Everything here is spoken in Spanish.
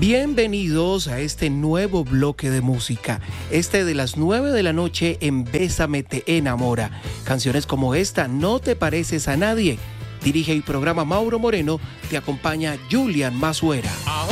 Bienvenidos a este nuevo bloque de música, este de las 9 de la noche en Bésame te enamora. Canciones como esta, No te pareces a nadie. Dirige y programa Mauro Moreno, te acompaña Julian Mazuera.